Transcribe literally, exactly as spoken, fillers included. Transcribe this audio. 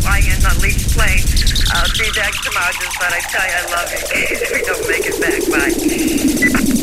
flying in on Leach plane. I'll be back tomorrow, just thought I'd tell you I love you in case we don't make it back. Bye.